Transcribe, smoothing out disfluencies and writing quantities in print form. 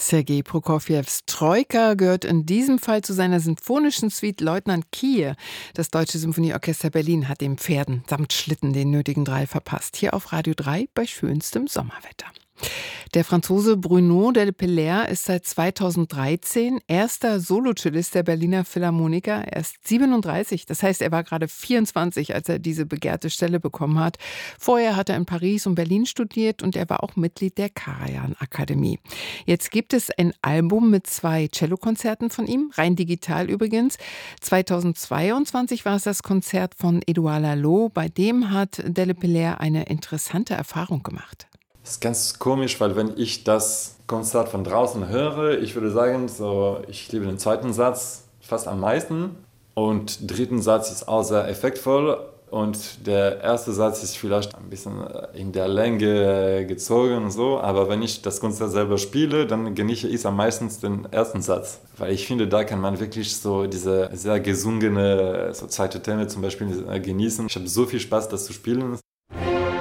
Sergei Prokofjews Troika gehört in diesem Fall zu seiner sinfonischen Suite Leutnant Kier. Das Deutsche Symphonieorchester Berlin hat den Pferden samt Schlitten den nötigen Drall verpasst. Hier auf Radio 3 bei schönstem Sommerwetter. Der Franzose Bruno Delpelaere ist seit 2013 erster Solocellist der Berliner Philharmoniker. Er ist 37, das heißt, er war gerade 24, als er diese begehrte Stelle bekommen hat. Vorher hat er in Paris und Berlin studiert und er war auch Mitglied der Karajan-Akademie. Jetzt gibt es ein Album mit 2 Cellokonzerten von ihm, rein digital übrigens. 2022 war es das Konzert von Edouard Lalo, bei dem hat Delpelaere eine interessante Erfahrung gemacht. Das ist ganz komisch, weil wenn ich das Konzert von draußen höre, ich würde sagen, so, ich liebe den zweiten Satz fast am meisten und den dritten Satz ist auch sehr effektvoll und der erste Satz ist vielleicht ein bisschen in der Länge gezogen und so, aber wenn ich das Konzert selber spiele, dann genieße ich am meisten den ersten Satz, weil ich finde, da kann man wirklich so diese sehr gesungene so zweite Töne zum Beispiel genießen. Ich habe so viel Spaß, das zu spielen.